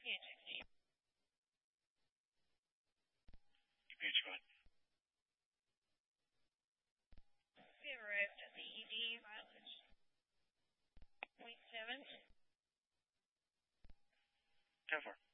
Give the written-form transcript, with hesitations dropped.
PH60. PH, go ahead. We have arrived at the ED mileage. 0.7. 10-4.